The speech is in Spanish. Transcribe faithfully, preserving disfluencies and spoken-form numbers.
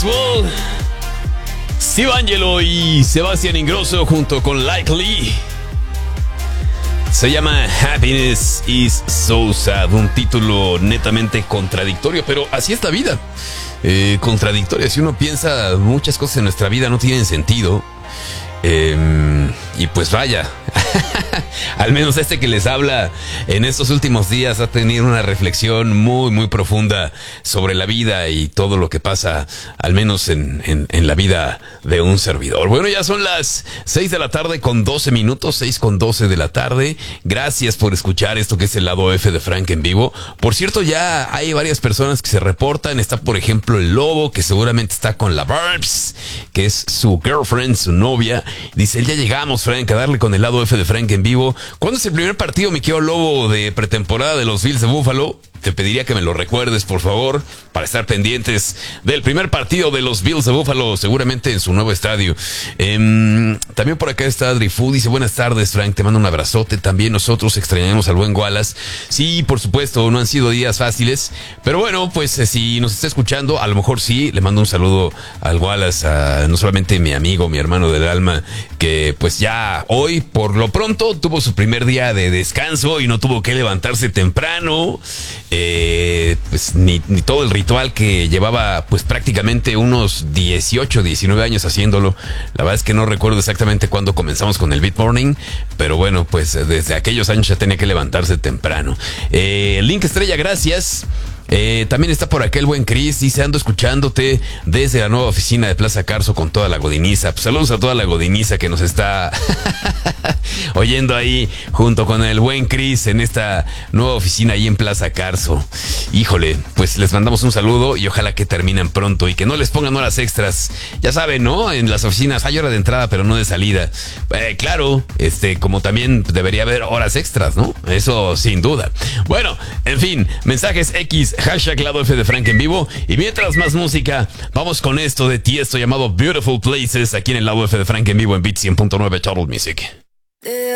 Maxwell, Steve Angelo y Sebastián Ingrosso junto con Likely. Se llama Happiness is So Sad, un título netamente contradictorio, pero así es la vida. Eh, contradictoria, si uno piensa muchas cosas en nuestra vida no tienen sentido. Eh, y pues vaya, al menos este que les habla en estos últimos días ha tenido una reflexión muy muy profunda sobre la vida y todo lo que pasa, al menos en, en, en la vida de un servidor. Bueno, ya son las seis de la tarde con doce minutos, seis con doce de la tarde. Gracias por escuchar esto que es el lado F de Frank en vivo. Por cierto, ya hay varias personas que se reportan. Está, por ejemplo, el Lobo, que seguramente está con la Barbs, que es su girlfriend, su novia. Dice, ya llegamos, Frank, a darle con el lado F de Frank en vivo. ¿Cuándo es el primer partido, mi querido Lobo, de pretemporada de los Bills de Buffalo? Te pediría que me lo recuerdes, por favor, para estar pendientes del primer partido de los Bills de Buffalo, seguramente en su nuevo estadio. Eh, también por acá está Adri Fu, dice, buenas tardes, Frank, te mando un abrazote. También nosotros extrañaremos al buen Wallace. Sí, por supuesto, no han sido días fáciles, pero bueno, pues eh, si nos está escuchando, a lo mejor sí, le mando un saludo al Wallace, a no solamente mi amigo, mi hermano del alma, que pues ya hoy, por lo pronto, tuvo su primer día de descanso y no tuvo que levantarse temprano. Eh, pues ni, ni todo el ritual que llevaba pues prácticamente unos dieciocho, diecinueve años haciéndolo. La verdad es que no recuerdo exactamente cuándo comenzamos con el Beat Morning, pero bueno, pues desde aquellos años ya tenía que levantarse temprano. eh, Link Estrella, gracias. Eh, también está por acá el buen Chris, dice, ando escuchándote desde la nueva oficina de Plaza Carso con toda la godiniza. Pues saludos a toda la godiniza que nos está oyendo ahí junto con el buen Chris en esta nueva oficina ahí en Plaza Carso. Híjole, pues les mandamos un saludo y ojalá que terminen pronto y que no les pongan horas extras. Ya saben, ¿no? En las oficinas hay hora de entrada pero no de salida. Eh, claro, este, como también debería haber horas extras, ¿no? Eso sin duda. Bueno, en fin, mensajes X, hashtag lado F de Frank en vivo. Y mientras más música, vamos con esto de Tiesto llamado Beautiful Places aquí en el lado F de Frank en vivo en Beat cien punto nueve Total Music.